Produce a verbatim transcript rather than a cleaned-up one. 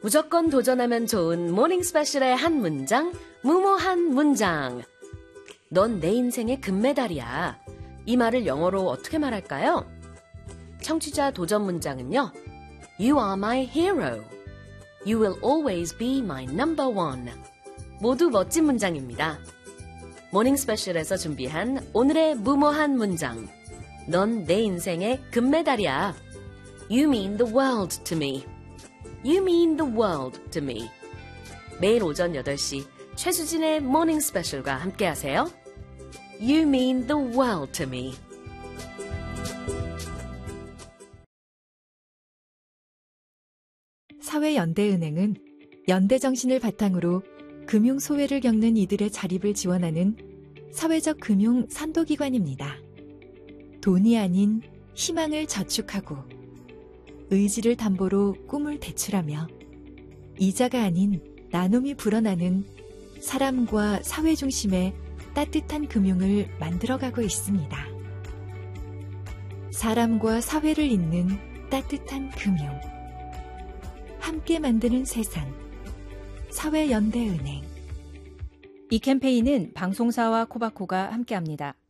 무조건 도전하면 좋은 모닝 스페셜의 한 문장, 무모한 문장. 넌 내 인생의 금메달이야. 이 말을 영어로 어떻게 말할까요? 청취자 도전 문장은요. You are my hero. You will always be my number one. 모두 멋진 문장입니다. 모닝 스페셜에서 준비한 오늘의 무모한 문장. 넌 내 인생의 금메달이야. You mean the world to me. You mean the world to me. 매일 오전 여덟 시 최수진의 모닝 스페셜과 함께하세요. You mean the world to me. 사회연대은행은 연대 정신을 바탕으로 금융 소외를 겪는 이들의 자립을 지원하는 사회적 금융 선도기관입니다. 돈이 아닌 희망을 저축하고 의지를 담보로 꿈을 대출하며 이자가 아닌 나눔이 불어나는 사람과 사회 중심의 따뜻한 금융을 만들어가고 있습니다. 사람과 사회를 잇는 따뜻한 금융. 함께 만드는 세상. 사회연대은행. 이 캠페인은 방송사와 코바코가 함께합니다.